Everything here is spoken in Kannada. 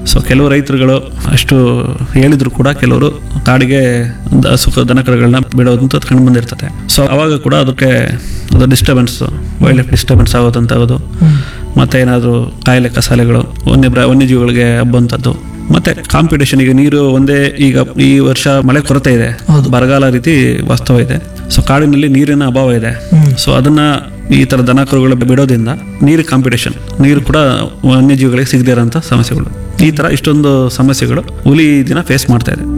ಸೊ ಕೆಲವು ರೈತರುಗಳು ಅಷ್ಟು ಹೇಳಿದ್ರು ಕೂಡ ಕೆಲವರು ಕಾಡಿಗೆ ದನಕರುಗಳನ್ನ ಬಿಡೋದಂತ ಕಂಡು ಬಂದಿರ್ತದೆ. ಸೊ ಅವಾಗ ಕೂಡ ಅದಕ್ಕೆ ಅದು ಡಿಸ್ಟರ್ಬೆನ್ಸ್, ವೈಲ್ಡ್ ಲೈಫ್ ಡಿಸ್ಟರ್ಬೆನ್ಸ್ ಆಗೋದಂಥದ್ದು, ಮತ್ತೆ ಏನಾದರೂ ಕಾಯಿಲೆ ಕಸಾಲೆಗಳು ವನ್ಯಜೀವಿಗಳಿಗೆ ಹಬ್ಬುವಂಥದ್ದು, ಮತ್ತೆ ಕಾಂಪಿಟೇಷನ್. ಈಗ ನೀರು ಒಂದೇ, ಈಗ ಈ ವರ್ಷ ಮಳೆ ಕೊರತೆ ಇದೆ, ಬರಗಾಲ ರೀತಿ ವಾಸ್ತವ ಇದೆ. ಸೊ ಕಾಡಿನಲ್ಲಿ ನೀರಿನ ಅಭಾವ ಇದೆ. ಸೊ ಅದನ್ನ ಈ ತರ ದನಕರುಗಳು ಬಿಡೋದ್ರಿಂದ ನೀರು ಕಾಂಪಿಟೇಷನ್, ನೀರು ಕೂಡ ವನ್ಯಜೀವಿಗಳಿಗೆ ಸಿಗದೇ ಇರೋಂಥ ಸಮಸ್ಯೆಗಳು, ಈ ತರ ಇಷ್ಟೊಂದು ಸಮಸ್ಯೆಗಳು ಹುಲಿ ದಿನ ಫೇಸ್ ಮಾಡ್ತಾ ಇದೆ.